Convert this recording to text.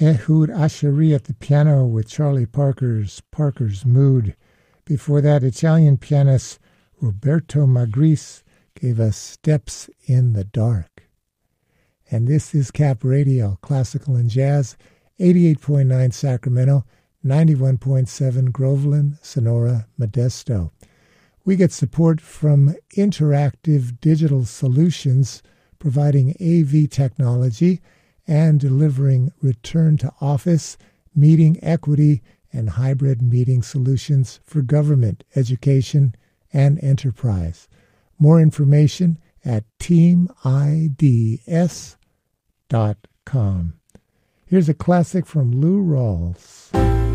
Ehud Ashari at the piano with Charlie Parker's Mood. Before that, Italian pianist Roberto Magris gave us Steps in the Dark. And this is Cap Radio, classical and jazz, 88.9 Sacramento, 91.7 Groveland, Sonora, Modesto. We get support from Interactive Digital Solutions, providing AV technology and delivering return-to-office, meeting equity, and hybrid meeting solutions for government, education, and enterprise. More information at teamids.com. Here's a classic from Lou Rawls.